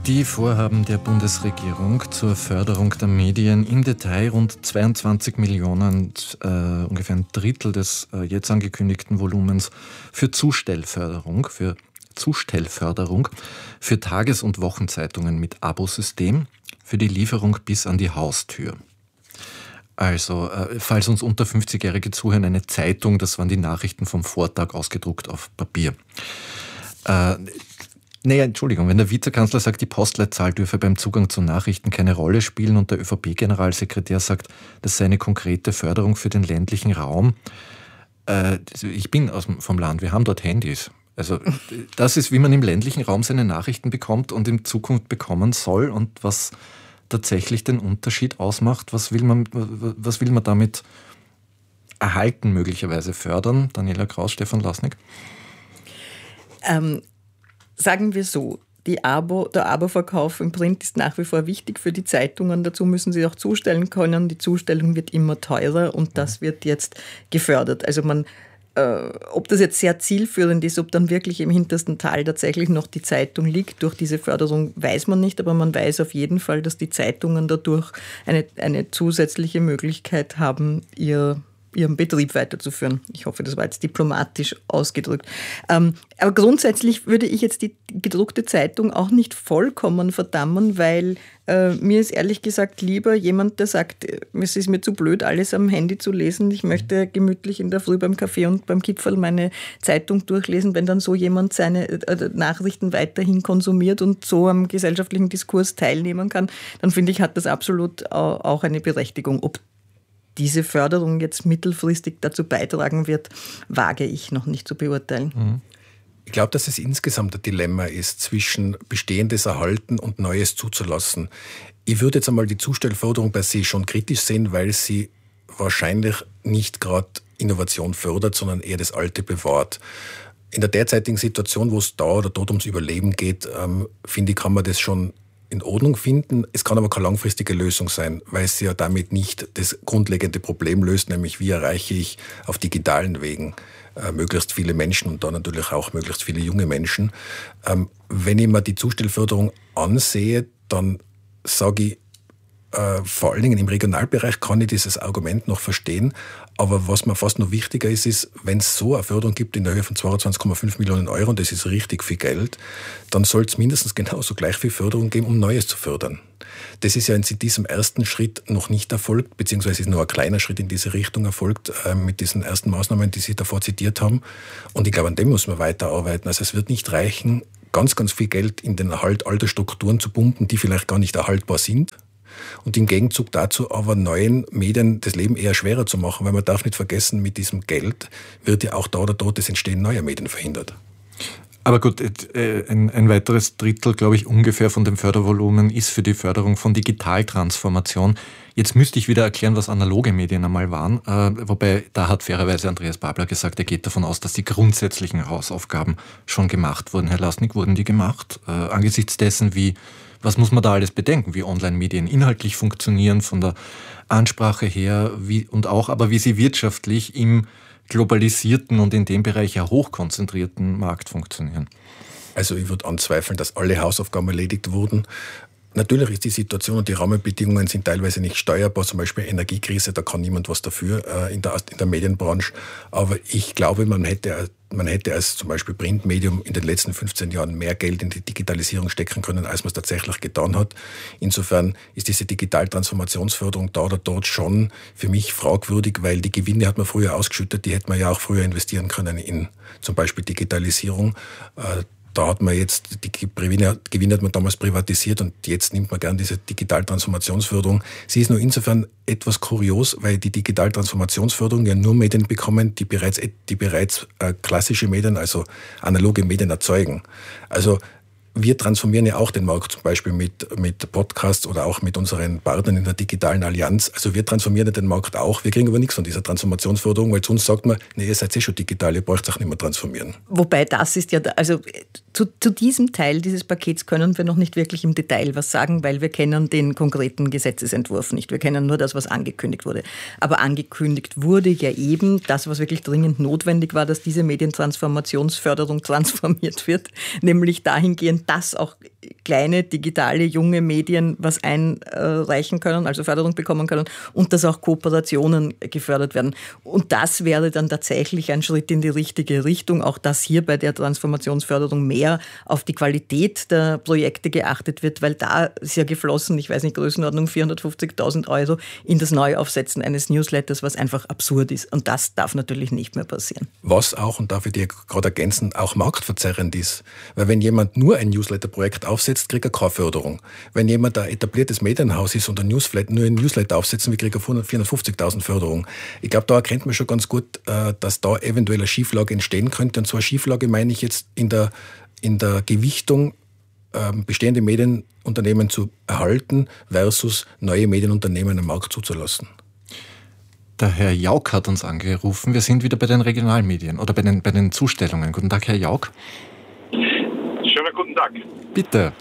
Die Vorhaben der Bundesregierung zur Förderung der Medien im Detail rund 22 Millionen, ungefähr ein Drittel des jetzt angekündigten Volumens für Zustellförderung für Tages- und Wochenzeitungen mit Abosystem für die Lieferung bis an die Haustür. Also, falls uns unter 50-Jährige zuhören, eine Zeitung, das waren die Nachrichten vom Vortag ausgedruckt auf Papier. Entschuldigung, wenn der Vizekanzler sagt, die Postleitzahl dürfe beim Zugang zu Nachrichten keine Rolle spielen und der ÖVP-Generalsekretär sagt, das sei eine konkrete Förderung für den ländlichen Raum. Ich bin vom Land, wir haben dort Handys. Also das ist, wie man im ländlichen Raum seine Nachrichten bekommt und in Zukunft bekommen soll und was tatsächlich den Unterschied ausmacht. Was will man damit erhalten, möglicherweise fördern? Daniela Kraus, Stefan Lasnik? Sagen wir so, der Abo-Verkauf im Print ist nach wie vor wichtig für die Zeitungen. Dazu müssen sie auch zustellen können. Die Zustellung wird immer teurer und das wird jetzt gefördert. Also ob das jetzt sehr zielführend ist, ob dann wirklich im hintersten Tal tatsächlich noch die Zeitung liegt, durch diese Förderung weiß man nicht, aber man weiß auf jeden Fall, dass die Zeitungen dadurch eine zusätzliche Möglichkeit haben, ihren Betrieb weiterzuführen. Ich hoffe, das war jetzt diplomatisch ausgedrückt. Aber grundsätzlich würde ich jetzt die gedruckte Zeitung auch nicht vollkommen verdammen, weil mir ist ehrlich gesagt lieber jemand, der sagt, es ist mir zu blöd, alles am Handy zu lesen. Ich möchte gemütlich in der Früh beim Kaffee und beim Kipferl meine Zeitung durchlesen. Wenn dann so jemand seine Nachrichten weiterhin konsumiert und so am gesellschaftlichen Diskurs teilnehmen kann, dann finde ich, hat das absolut auch eine Berechtigung. Ob diese Förderung jetzt mittelfristig dazu beitragen wird, wage ich noch nicht zu beurteilen. Ich glaube, dass es insgesamt ein Dilemma ist, zwischen Bestehendes erhalten und Neues zuzulassen. Ich würde jetzt einmal die Zustellförderung per se schon kritisch sehen, weil sie wahrscheinlich nicht gerade Innovation fördert, sondern eher das Alte bewahrt. In der derzeitigen Situation, wo es da oder dort ums Überleben geht, finde ich, kann man das schon in Ordnung finden. Es kann aber keine langfristige Lösung sein, weil es ja damit nicht das grundlegende Problem löst, nämlich wie erreiche ich auf digitalen Wegen möglichst viele Menschen und dann natürlich auch möglichst viele junge Menschen. Wenn ich mir die Zustellförderung ansehe, dann sage ich, vor allen Dingen im Regionalbereich kann ich dieses Argument noch verstehen, aber was mir fast noch wichtiger ist, wenn es so eine Förderung gibt in der Höhe von 22,5 Millionen Euro, und das ist richtig viel Geld, dann soll es mindestens genauso gleich viel Förderung geben, um Neues zu fördern. Das ist ja in diesem ersten Schritt noch nicht erfolgt, beziehungsweise ist nur ein kleiner Schritt in diese Richtung erfolgt, mit diesen ersten Maßnahmen, die Sie davor zitiert haben. Und ich glaube, an dem muss man weiterarbeiten. Also es wird nicht reichen, ganz, ganz viel Geld in den Erhalt alter Strukturen zu pumpen, die vielleicht gar nicht erhaltbar sind. Und im Gegenzug dazu aber neuen Medien das Leben eher schwerer zu machen, weil man darf nicht vergessen, mit diesem Geld wird ja auch da oder dort das Entstehen neuer Medien verhindert. Aber gut, ein weiteres Drittel, glaube ich, ungefähr von dem Fördervolumen ist für die Förderung von Digitaltransformation. Jetzt müsste ich wieder erklären, was analoge Medien einmal waren. Wobei, da hat fairerweise Andreas Babler gesagt, er geht davon aus, dass die grundsätzlichen Hausaufgaben schon gemacht wurden. Herr Lasnik, wurden die gemacht? Angesichts dessen, was muss man da alles bedenken, wie Online-Medien inhaltlich funktionieren, von der Ansprache her, wie sie wirtschaftlich im globalisierten und in dem Bereich ja hochkonzentrierten Markt funktionieren? Also ich würde anzweifeln, dass alle Hausaufgaben erledigt wurden. Natürlich ist die Situation und die Rahmenbedingungen sind teilweise nicht steuerbar, zum Beispiel Energiekrise, da kann niemand was dafür in der Medienbranche. Aber ich glaube, man hätte als zum Beispiel Printmedium in den letzten 15 Jahren mehr Geld in die Digitalisierung stecken können, als man es tatsächlich getan hat. Insofern ist diese Digitaltransformationsförderung da oder dort schon für mich fragwürdig, weil die Gewinne hat man früher ausgeschüttet, die hätte man ja auch früher investieren können in zum Beispiel Digitalisierung. Da hat man jetzt, die Gewinne hat man damals privatisiert und jetzt nimmt man gern diese Digitaltransformationsförderung. Sie ist nur insofern etwas kurios, weil die Digitaltransformationsförderung ja nur Medien bekommen, die bereits klassische Medien, also analoge Medien erzeugen. Also wir transformieren ja auch den Markt, zum Beispiel mit Podcasts oder auch mit unseren Partnern in der digitalen Allianz. Also wir transformieren ja den Markt auch. Wir kriegen aber nichts von dieser Transformationsförderung, weil zu uns sagt man, nee, ihr seid schon digital, ihr braucht es auch nicht mehr transformieren. Wobei das ist ja, also zu diesem Teil dieses Pakets können wir noch nicht wirklich im Detail was sagen, weil wir kennen den konkreten Gesetzesentwurf nicht. Wir kennen nur das, was angekündigt wurde. Aber angekündigt wurde ja eben das, was wirklich dringend notwendig war, dass diese Medientransformationsförderung transformiert wird, nämlich dahingehend, dass auch kleine, digitale, junge Medien was einreichen können, also Förderung bekommen können und dass auch Kooperationen gefördert werden. Und das wäre dann tatsächlich ein Schritt in die richtige Richtung, auch dass hier bei der Transformationsförderung mehr auf die Qualität der Projekte geachtet wird, weil da ist ja geflossen, ich weiß nicht, Größenordnung 450.000 Euro in das Neuaufsetzen eines Newsletters, was einfach absurd ist. Und das darf natürlich nicht mehr passieren. Was auch, und darf ich dir gerade ergänzen, auch marktverzerrend ist. Weil wenn jemand nur ein Newsletter-Projekt aufsetzt, kriegt er keine Förderung. Wenn jemand ein etabliertes Medienhaus ist und nur ein Newsletter aufsetzen will, kriegt er 450.000 Förderung. Ich glaube, da erkennt man schon ganz gut, dass da eventuell eine Schieflage entstehen könnte. Und zwar Schieflage meine ich jetzt in der Gewichtung, bestehende Medienunternehmen zu erhalten versus neue Medienunternehmen am Markt zuzulassen. Der Herr Jauch hat uns angerufen. Wir sind wieder bei den Regionalmedien oder bei den Zustellungen. Guten Tag, Herr Jauch. Schönen guten Tag. Bitte.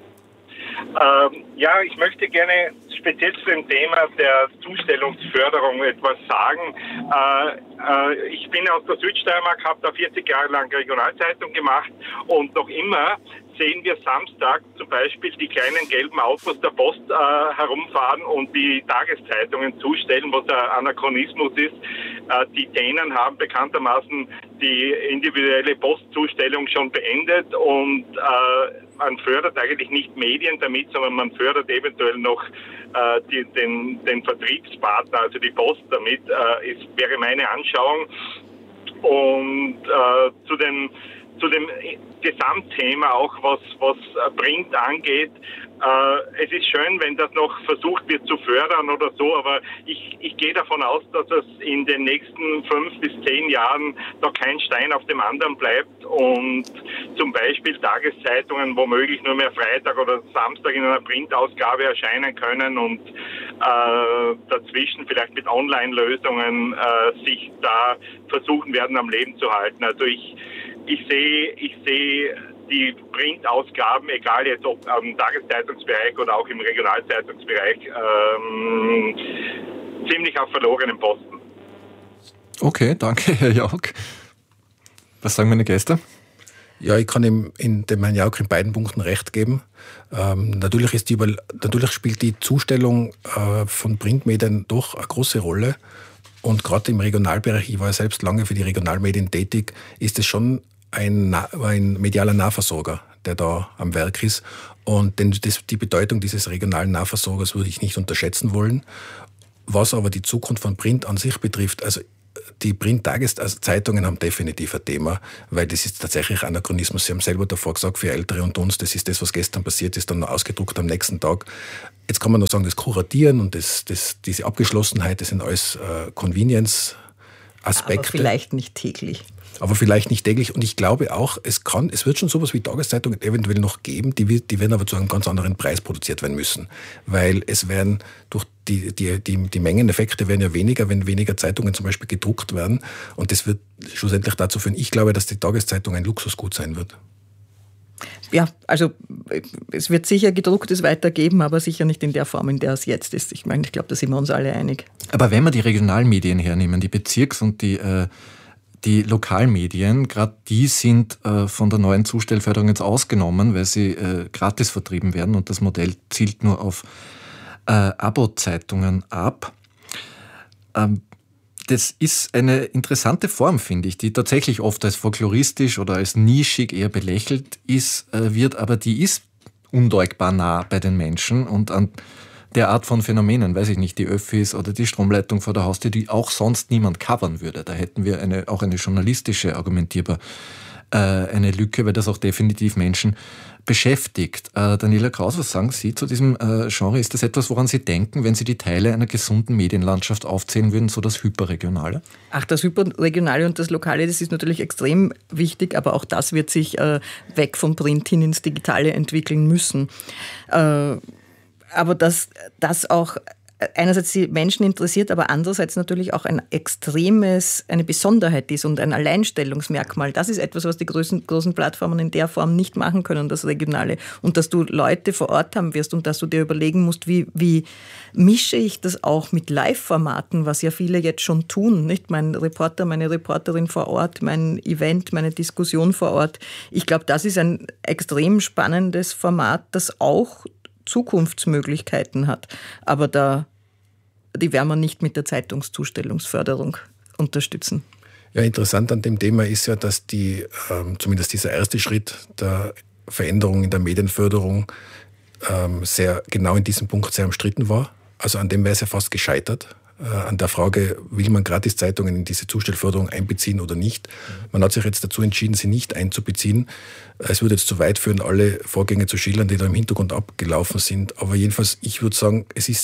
Ja, ich möchte gerne speziell zu dem Thema der Zustellungsförderung etwas sagen. Ich bin aus der Südsteiermark, habe da 40 Jahre lang Regionalzeitung gemacht und noch immer sehen wir Samstag zum Beispiel die kleinen gelben Autos der Post herumfahren und die Tageszeitungen zustellen, was ein Anachronismus ist. Die Dänen haben bekanntermaßen die individuelle Postzustellung schon beendet und man fördert eigentlich nicht Medien damit, sondern man fördert eventuell noch den Vertriebspartner, also die Post damit, wäre meine Anschauung. Und zu dem Gesamtthema auch, was Print angeht. Es ist schön, wenn das noch versucht wird zu fördern oder so, aber ich gehe davon aus, dass es in den nächsten 5 bis 10 Jahren da kein Stein auf dem anderen bleibt und zum Beispiel Tageszeitungen womöglich nur mehr Freitag oder Samstag in einer Printausgabe erscheinen können und dazwischen vielleicht mit Online-Lösungen sich da versuchen werden, am Leben zu halten. Also ich sehe die Printausgaben, egal jetzt ob im Tageszeitungsbereich oder auch im Regionalzeitungsbereich, ziemlich auf verlorenen Posten. Okay, danke, Herr Jauch. Was sagen meine Gäste? Ja, ich kann dem Herrn Jauch in beiden Punkten recht geben. Natürlich spielt die Zustellung von Printmedien doch eine große Rolle. Und gerade im Regionalbereich, ich war ja selbst lange für die Regionalmedien tätig, ist es schon ein medialer Nahversorger, der da am Werk ist. Und die Bedeutung dieses regionalen Nahversorgers würde ich nicht unterschätzen wollen. Was aber die Zukunft von Print an sich betrifft, also die Print-Tageszeitungen haben definitiv ein Thema, weil das ist tatsächlich Anachronismus. Sie haben selber davor gesagt, für Ältere und uns, das ist das, was gestern passiert ist, dann ausgedruckt am nächsten Tag. Jetzt kann man nur sagen, das Kuratieren und diese Abgeschlossenheit, das sind alles Convenience-Aspekte. Aber vielleicht nicht täglich. Und ich glaube auch, es wird schon sowas wie Tageszeitungen eventuell noch geben, die werden aber zu einem ganz anderen Preis produziert werden müssen. Weil es werden durch die Mengeneffekte werden ja weniger, wenn weniger Zeitungen zum Beispiel gedruckt werden. Und das wird schlussendlich dazu führen, ich glaube, dass die Tageszeitung ein Luxusgut sein wird. Ja, also es wird sicher Gedrucktes weitergeben, aber sicher nicht in der Form, in der es jetzt ist. Ich glaube, da sind wir uns alle einig. Aber wenn wir die Regionalmedien hernehmen, die Bezirks- und die Lokalmedien, gerade die sind von der neuen Zustellförderung jetzt ausgenommen, weil sie gratis vertrieben werden und das Modell zielt nur auf Abo-Zeitungen ab. Das ist eine interessante Form, finde ich, die tatsächlich oft als folkloristisch oder als nischig eher belächelt wird, aber die ist undeutbar nah bei den Menschen und an der Art von Phänomenen, weiß ich nicht, die Öffis oder die Stromleitung vor der Haustür, die auch sonst niemand covern würde. Da hätten wir auch eine journalistische eine Lücke, weil das auch definitiv Menschen beschäftigt. Daniela Kraus, was sagen Sie zu diesem Genre? Ist das etwas, woran Sie denken, wenn Sie die Teile einer gesunden Medienlandschaft aufzählen würden, so das Hyperregionale? Ach, das Hyperregionale und das Lokale, das ist natürlich extrem wichtig, aber auch das wird sich weg vom Print hin ins Digitale entwickeln müssen. Aber dass auch einerseits die Menschen interessiert, aber andererseits natürlich auch eine Besonderheit ist und ein Alleinstellungsmerkmal. Das ist etwas, was die großen Plattformen in der Form nicht machen können, das Regionale. Und dass du Leute vor Ort haben wirst und dass du dir überlegen musst, wie mische ich das auch mit Live-Formaten, was ja viele jetzt schon tun. Nicht mein Reporter, meine Reporterin vor Ort, mein Event, meine Diskussion vor Ort. Ich glaube, das ist ein extrem spannendes Format, das auch Zukunftsmöglichkeiten hat. Aber die werden wir nicht mit der Zeitungszustellungsförderung unterstützen. Ja, interessant an dem Thema ist ja, dass zumindest dieser erste Schritt der Veränderung in der Medienförderung sehr genau in diesem Punkt sehr umstritten war. Also an dem wäre es ja fast gescheitert. An der Frage, will man Gratiszeitungen in diese Zustellförderung einbeziehen oder nicht. Man hat sich jetzt dazu entschieden, sie nicht einzubeziehen. Es würde jetzt zu weit führen, alle Vorgänge zu schildern, die da im Hintergrund abgelaufen sind. Aber jedenfalls, ich würde sagen,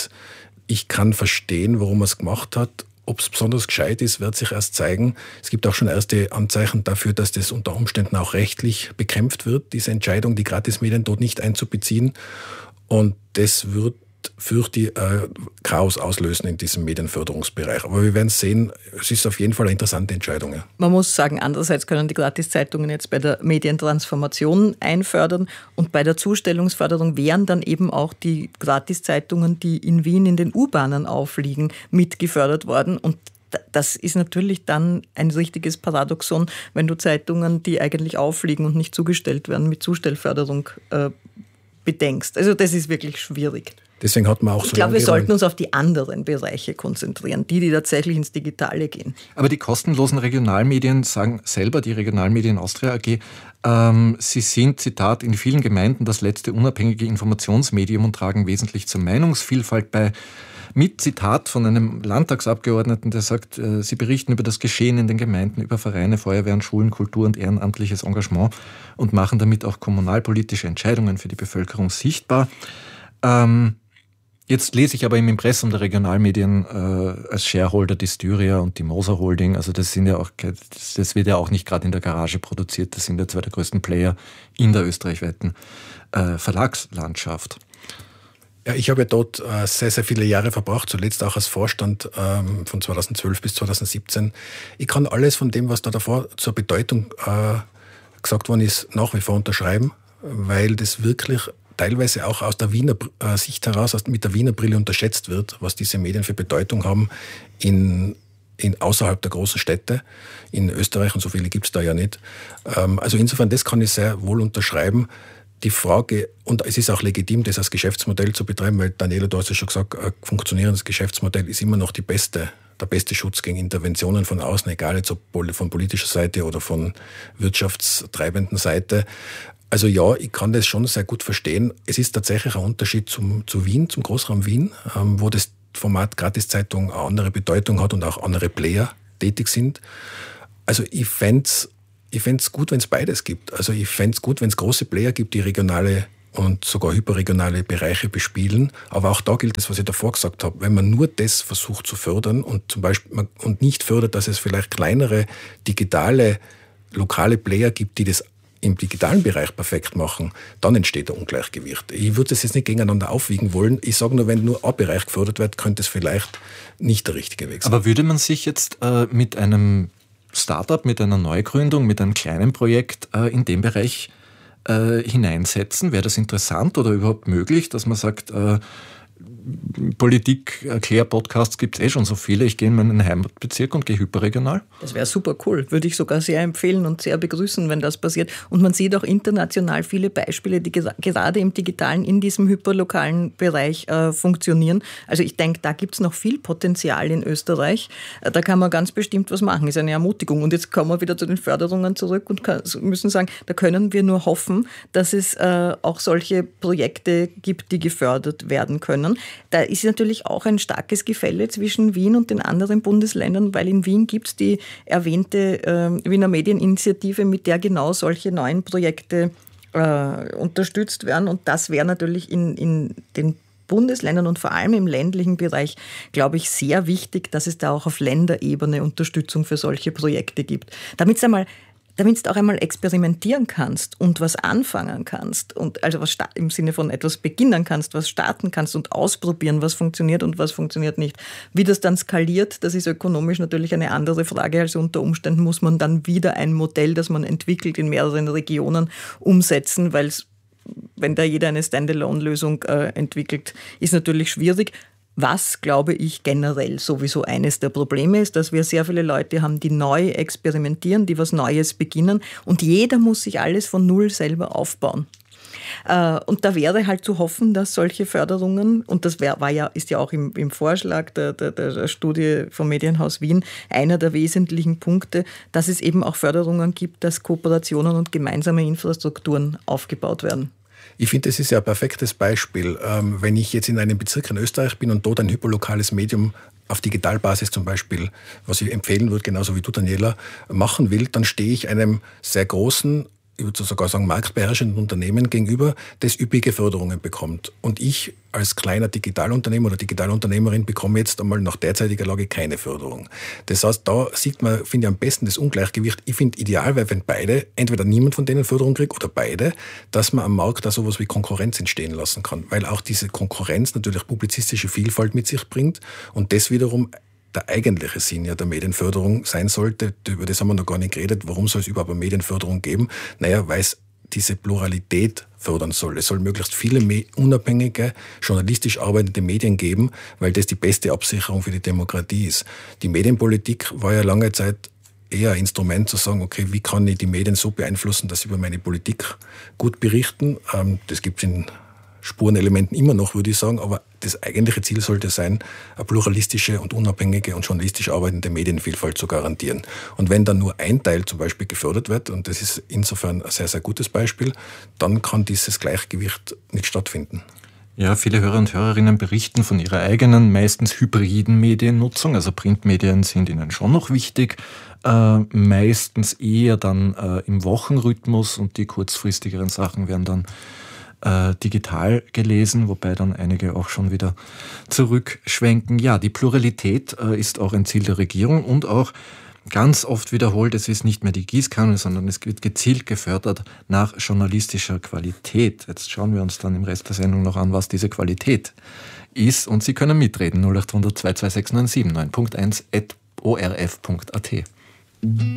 ich kann verstehen, warum man es gemacht hat. Ob es besonders gescheit ist, wird sich erst zeigen. Es gibt auch schon erste Anzeichen dafür, dass das unter Umständen auch rechtlich bekämpft wird, diese Entscheidung, die Gratismedien dort nicht einzubeziehen. Und das wird, fürchte ich, Chaos auslösen in diesem Medienförderungsbereich. Aber wir werden sehen, es ist auf jeden Fall eine interessante Entscheidung. Ja. Man muss sagen, andererseits können die Gratiszeitungen jetzt bei der Medientransformation einfördern und bei der Zustellungsförderung wären dann eben auch die Gratiszeitungen, die in Wien in den U-Bahnen aufliegen, mitgefördert worden. Und das ist natürlich dann ein richtiges Paradoxon, wenn du Zeitungen, die eigentlich aufliegen und nicht zugestellt werden, mit Zustellförderung bedenkst. Also das ist wirklich schwierig. Deswegen hat man auch ich glaube, wir sollten uns auf die anderen Bereiche konzentrieren, die tatsächlich ins Digitale gehen. Aber die kostenlosen Regionalmedien sagen selber, die Regionalmedien Austria AG, sie sind, Zitat, in vielen Gemeinden das letzte unabhängige Informationsmedium und tragen wesentlich zur Meinungsvielfalt bei. Mit Zitat von einem Landtagsabgeordneten, der sagt, sie berichten über das Geschehen in den Gemeinden, über Vereine, Feuerwehren, Schulen, Kultur und ehrenamtliches Engagement und machen damit auch kommunalpolitische Entscheidungen für die Bevölkerung sichtbar. Jetzt lese ich aber im Impressum der Regionalmedien als Shareholder die Styria und die Moser Holding. Also das wird ja auch nicht gerade in der Garage produziert. Das sind ja zwei der größten Player in der österreichweiten Verlagslandschaft. Ja, ich habe ja dort sehr, sehr viele Jahre verbracht, zuletzt auch als Vorstand von 2012 bis 2017. Ich kann alles von dem, was da davor zur Bedeutung gesagt worden ist, nach wie vor unterschreiben, weil das wirklich teilweise auch aus der Wiener Sicht heraus, mit der Wiener Brille unterschätzt wird, was diese Medien für Bedeutung haben in außerhalb der großen Städte in Österreich, und so viele gibt es da ja nicht. Also insofern, das kann ich sehr wohl unterschreiben. Die Frage, und es ist auch legitim, das als Geschäftsmodell zu betreiben, weil Daniela, du hast ja schon gesagt, ein funktionierendes Geschäftsmodell ist immer noch der beste Schutz gegen Interventionen von außen, egal jetzt ob von politischer Seite oder von wirtschaftstreibenden Seite. Also ja, ich kann das schon sehr gut verstehen. Es ist tatsächlich ein Unterschied zu Wien, zum Großraum Wien, wo das Format Gratiszeitung eine andere Bedeutung hat und auch andere Player tätig sind. Also ich fänd's gut, wenn es beides gibt. Also ich fände es gut, wenn es große Player gibt, die regionale und sogar hyperregionale Bereiche bespielen. Aber auch da gilt das, was ich davor gesagt habe. Wenn man nur das versucht zu fördern und zum Beispiel und nicht fördert, dass es vielleicht kleinere, digitale, lokale Player gibt, die das im digitalen Bereich perfekt machen, dann entsteht ein Ungleichgewicht. Ich würde das jetzt nicht gegeneinander aufwiegen wollen. Ich sage nur, wenn nur ein Bereich gefördert wird, könnte es vielleicht nicht der richtige Weg sein. Aber würde man sich jetzt mit einem Startup, mit einer Neugründung, mit einem kleinen Projekt in dem Bereich hineinsetzen? Wäre das interessant oder überhaupt möglich, dass man sagt, Politik-Erklär-Podcasts gibt es schon so viele, ich gehe in meinen Heimatbezirk und gehe hyperregional? Das wäre super cool, würde ich sogar sehr empfehlen und sehr begrüßen, wenn das passiert. Und man sieht auch international viele Beispiele, die gerade im Digitalen, in diesem hyperlokalen Bereich funktionieren. Also ich denke, da gibt es noch viel Potenzial in Österreich. Da kann man ganz bestimmt was machen, ist eine Ermutigung. Und jetzt kommen wir wieder zu den Förderungen zurück und müssen sagen, da können wir nur hoffen, dass es auch solche Projekte gibt, die gefördert werden können. Da ist natürlich auch ein starkes Gefälle zwischen Wien und den anderen Bundesländern, weil in Wien gibt es die erwähnte Wiener Medieninitiative, mit der genau solche neuen Projekte unterstützt werden. Und das wäre natürlich in den Bundesländern und vor allem im ländlichen Bereich, glaube ich, sehr wichtig, dass es da auch auf Länderebene Unterstützung für solche Projekte gibt. Damit es einmal damit du auch einmal experimentieren kannst und was anfangen kannst und also was im Sinne von etwas beginnen kannst, was starten kannst und ausprobieren, was funktioniert und was funktioniert nicht. Wie das dann skaliert, das ist ökonomisch natürlich eine andere Frage. Also unter Umständen muss man dann wieder ein Modell, das man entwickelt, in mehreren Regionen umsetzen, weil wenn da jeder eine Standalone-Lösung entwickelt, ist natürlich schwierig. Was, glaube ich, generell sowieso eines der Probleme ist, dass wir sehr viele Leute haben, die neu experimentieren, die was Neues beginnen und jeder muss sich alles von Null selber aufbauen. Und da wäre halt zu hoffen, dass solche Förderungen, und das ist ja auch im Vorschlag der Studie vom Medienhaus Wien einer der wesentlichen Punkte, dass es eben auch Förderungen gibt, dass Kooperationen und gemeinsame Infrastrukturen aufgebaut werden. Ich finde, das ist ja ein perfektes Beispiel. Wenn ich jetzt in einem Bezirk in Österreich bin und dort ein hyperlokales Medium auf Digitalbasis zum Beispiel, was ich empfehlen würde, genauso wie du, Daniela, machen will, dann stehe ich einem sehr großen, ich würde sogar sagen marktbeherrschenden Unternehmen gegenüber, das üppige Förderungen bekommt. Und ich als kleiner Digitalunternehmer oder Digitalunternehmerin bekomme jetzt einmal nach derzeitiger Lage keine Förderung. Das heißt, da sieht man, finde ich, am besten das Ungleichgewicht. Ich finde ideal, weil wenn beide, entweder niemand von denen Förderung kriegt oder beide, dass man am Markt da sowas wie Konkurrenz entstehen lassen kann. Weil auch diese Konkurrenz natürlich publizistische Vielfalt mit sich bringt und das wiederum der eigentliche Sinn ja der Medienförderung sein sollte. Über das haben wir noch gar nicht geredet. Warum soll es überhaupt eine Medienförderung geben? Naja, weil es diese Pluralität fördern soll. Es soll möglichst viele unabhängige, journalistisch arbeitende Medien geben, weil das die beste Absicherung für die Demokratie ist. Die Medienpolitik war ja lange Zeit eher ein Instrument zu sagen, okay, wie kann ich die Medien so beeinflussen, dass sie über meine Politik gut berichten? Das gibt es in Spurenelementen immer noch, würde ich sagen, aber das eigentliche Ziel sollte sein, eine pluralistische und unabhängige und journalistisch arbeitende Medienvielfalt zu garantieren. Und wenn dann nur ein Teil zum Beispiel gefördert wird, und das ist insofern ein sehr, sehr gutes Beispiel, dann kann dieses Gleichgewicht nicht stattfinden. Ja, viele Hörer und Hörerinnen berichten von ihrer eigenen, meistens hybriden Mediennutzung. Also Printmedien sind ihnen schon noch wichtig, meistens eher dann im Wochenrhythmus und die kurzfristigeren Sachen werden dann digital gelesen, wobei dann einige auch schon wieder zurückschwenken. Ja, die Pluralität ist auch ein Ziel der Regierung und auch ganz oft wiederholt, es ist nicht mehr die Gießkanne, sondern es wird gezielt gefördert nach journalistischer Qualität. Jetzt schauen wir uns dann im Rest der Sendung noch an, was diese Qualität ist und Sie können mitreden 0800 226 979.1 @orf.at.